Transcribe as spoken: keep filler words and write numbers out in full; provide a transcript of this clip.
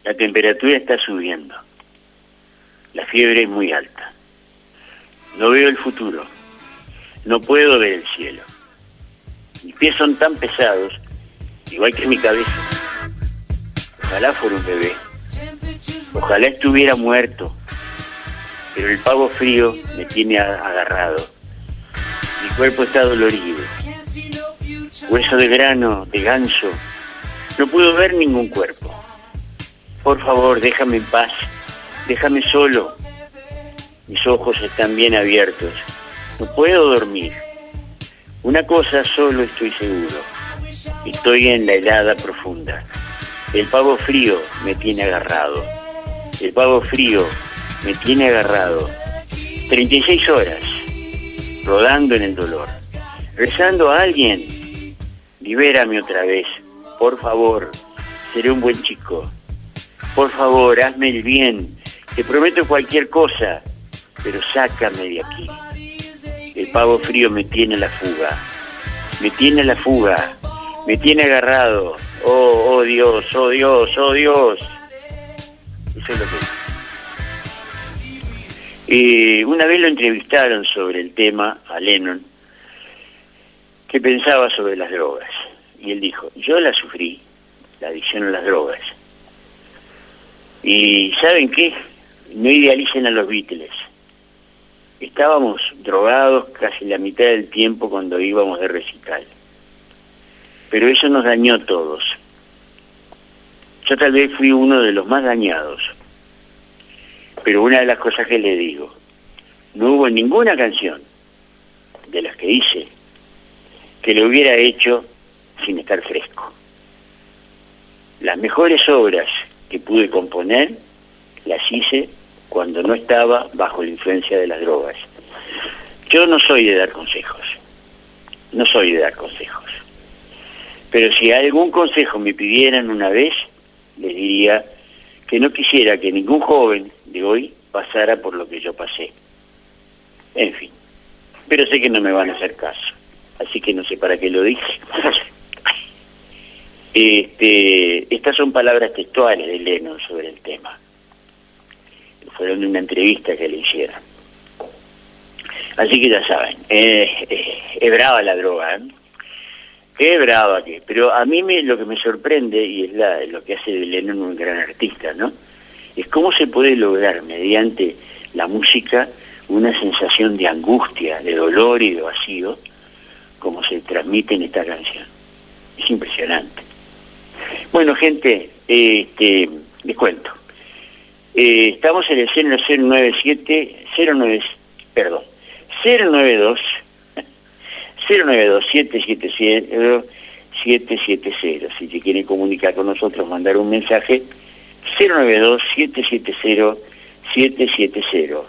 La temperatura está subiendo. La fiebre es muy alta. No veo el futuro. No puedo ver el cielo. Mis pies son tan pesados, igual que mi cabeza. Ojalá fuera un bebé. Ojalá estuviera muerto. Pero el pavo frío me tiene agarrado. Mi cuerpo está dolorido. Hueso de grano, de ganso. No puedo ver ningún cuerpo. Por favor, déjame en paz. Déjame solo. Mis ojos están bien abiertos. No puedo dormir. Una cosa solo estoy seguro. Estoy en la helada profunda. El pavo frío me tiene agarrado. El pavo frío me tiene agarrado. treinta y seis horas. Rodando en el dolor. Rezando a alguien. Libérame otra vez. Por favor. Seré un buen chico. Por favor, hazme el bien. Te prometo cualquier cosa. Pero sácame de aquí. El pavo frío me tiene a la fuga. Me tiene a la fuga. Me tiene agarrado. Oh, oh Dios, oh Dios, oh Dios. Eso es lo que es. Eh, una vez lo entrevistaron sobre el tema a Lennon, que pensaba sobre las drogas. Y él dijo, yo la sufrí, la adicción a las drogas. Y ¿saben qué? No idealicen a los Beatles. Estábamos drogados casi la mitad del tiempo cuando íbamos de recital. Pero eso nos dañó a todos. Yo tal vez fui uno de los más dañados. Pero una de las cosas que le digo, no hubo ninguna canción de las que hice que lo hubiera hecho sin estar fresco. Las mejores obras que pude componer las hice cuando no estaba bajo la influencia de las drogas. Yo no soy de dar consejos, no soy de dar consejos. Pero si algún consejo me pidieran una vez, les diría que no quisiera que ningún joven de hoy pasara por lo que yo pasé. En fin, pero sé que no me van a hacer caso, así que no sé para qué lo dije. Este, estas son palabras textuales de Lennon sobre el tema. Fueron de una entrevista que le hicieron. Así que ya saben, eh, eh, es brava la droga, ¿eh? Qué brava que. Pero a mí me, lo que me sorprende, y es la, lo que hace de Lennon un gran artista, ¿no? Es cómo se puede lograr mediante la música una sensación de angustia, de dolor y de vacío, como se transmite en esta canción. Es impresionante. Bueno, gente, este, les cuento. Eh, estamos en el cero cero nueve siete, cero nueve, perdón, cero nueve dos, cero nueve dos siete siete cero siete siete cero. Si se quieren comunicar con nosotros, mandar un mensaje, cero nueve dos siete siete cero siete siete cero.